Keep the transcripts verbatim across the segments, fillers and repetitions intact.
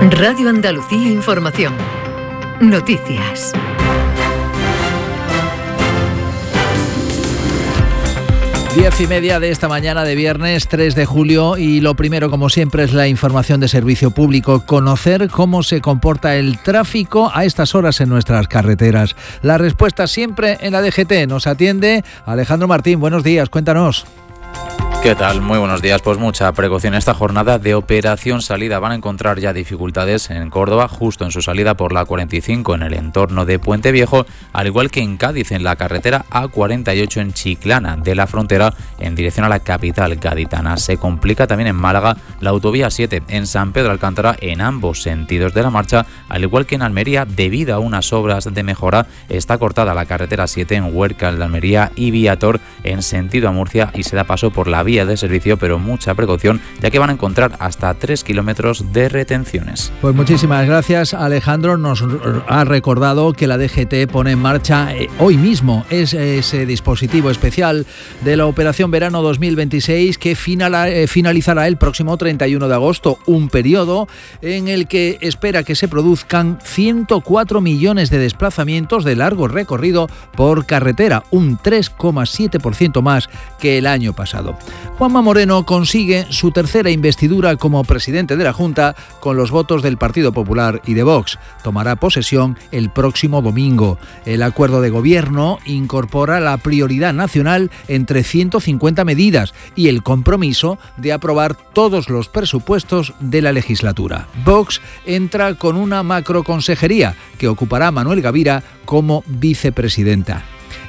Radio Andalucía Información. Noticias. Diez y media de esta mañana de viernes tres de julio y lo primero, como siempre, es la información de servicio público. Conocer cómo se comporta el tráfico a estas horas en nuestras carreteras. La respuesta siempre en la D G T. Nos atiende Alejandro Martín. Buenos días, cuéntanos. ¿Qué tal? Muy buenos días. Pues mucha precaución. Esta jornada de operación salida van a encontrar ya dificultades en Córdoba, justo en su salida por la cuarenta y cinco en el entorno de Puente Viejo, al igual que en Cádiz, en la carretera A cuarenta y ocho en Chiclana de la Frontera, en dirección a la capital gaditana. Se complica también en Málaga la autovía siete en San Pedro Alcántara en ambos sentidos de la marcha, al igual que en Almería, debido a unas obras de mejora, está cortada la carretera siete en Huércal de Almería y Viator en sentido a Murcia y se da paso por la vía de servicio, pero mucha precaución, ya que van a encontrar hasta tres kilómetros de retenciones. Pues muchísimas gracias, Alejandro. Nos ha recordado que la D G T pone en marcha eh, hoy mismo es ese dispositivo especial de la Operación Verano dos mil veintiséis que final, eh, finalizará el próximo treinta y uno de agosto, un periodo en el que espera que se produzcan ciento cuatro millones de desplazamientos de largo recorrido por carretera, un tres coma siete por ciento más que el año pasado. Juanma Moreno consigue su tercera investidura como presidente de la Junta con los votos del Partido Popular y de Vox. Tomará posesión el próximo domingo. El acuerdo de gobierno incorpora la prioridad nacional entre ciento cincuenta medidas y el compromiso de aprobar todos los presupuestos de la legislatura. Vox entra con una macroconsejería que ocupará Manuel Gavira como vicepresidenta.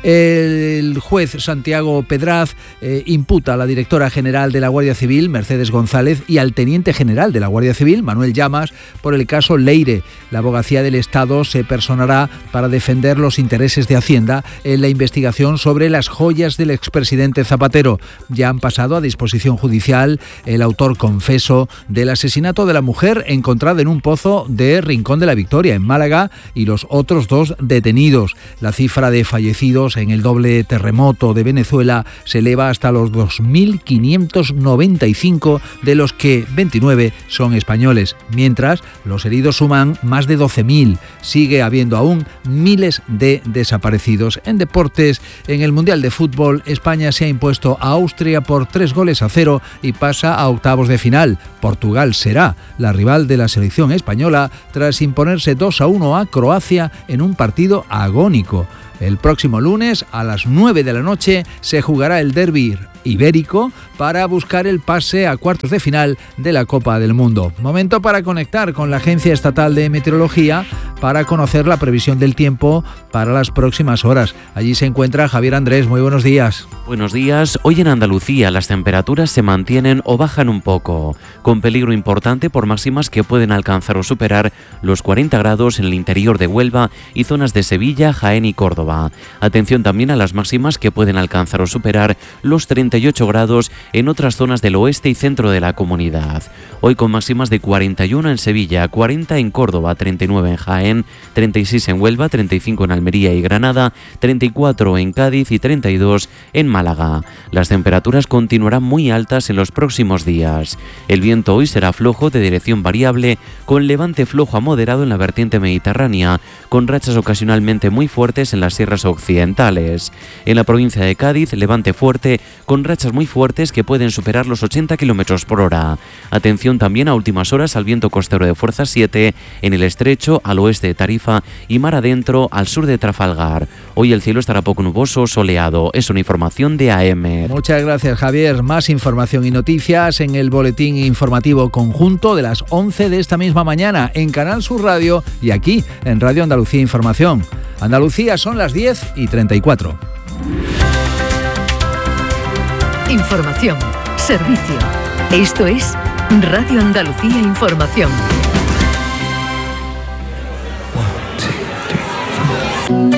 El juez Santiago Pedraz eh, imputa a la directora general de la Guardia Civil, Mercedes González, y al teniente general de la Guardia Civil, Manuel Llamas, por el caso Leire. La Abogacía del Estado se personará para defender los intereses de Hacienda en la investigación sobre las joyas del expresidente Zapatero. Ya han pasado a disposición judicial el autor confeso del asesinato de la mujer encontrada en un pozo de Rincón de la Victoria, en Málaga, y los otros dos detenidos. La cifra de fallecidos en el doble terremoto de Venezuela se eleva hasta los dos mil quinientos noventa y cinco, de los que veintinueve son españoles, mientras los heridos suman más de doce mil. Sigue habiendo aún miles de desaparecidos. En deportes, en el Mundial de Fútbol, España se ha impuesto a Austria por tres goles a cero y pasa a octavos de final. Portugal será la rival de la selección española tras imponerse dos a uno a Croacia en un partido agónico. El próximo lunes a las nueve de la noche se jugará el derbi ibérico para buscar el pase a cuartos de final de la Copa del Mundo. Momento para conectar con la Agencia Estatal de Meteorología para conocer la previsión del tiempo para las próximas horas. Allí se encuentra Javier Andrés. Muy buenos días. Buenos días. Hoy en Andalucía las temperaturas se mantienen o bajan un poco, con peligro importante por máximas que pueden alcanzar o superar los cuarenta grados en el interior de Huelva y zonas de Sevilla, Jaén y Córdoba. Atención también a las máximas que pueden alcanzar o superar los treinta y ocho grados en otras zonas del oeste y centro de la comunidad. Hoy con máximas de cuarenta y uno en Sevilla, cuarenta en Córdoba, treinta y nueve en Jaén, treinta y seis en Huelva, treinta y cinco en Almería y Granada, treinta y cuatro en Cádiz y treinta y dos en Málaga. Las temperaturas continuarán muy altas en los próximos días. El viento hoy será flojo de dirección variable, con levante flojo a moderado en la vertiente mediterránea, con rachas ocasionalmente muy fuertes en las sierras occidentales. En la provincia de Cádiz, levante fuerte, con rachas muy fuertes que pueden superar los ochenta kilómetros por hora. Atención también a últimas horas al viento costero de fuerza siete en el estrecho, al oeste de Tarifa y mar adentro al sur de Trafalgar. Hoy el cielo estará poco nuboso, soleado. Es una información de A M. Muchas gracias, Javier. Más información y noticias en el boletín informativo conjunto de las once de esta misma mañana en Canal Sur Radio y aquí en Radio Andalucía Información. Andalucía, son las diez y treinta y cuatro. Información, servicio. Esto es Radio Andalucía Información.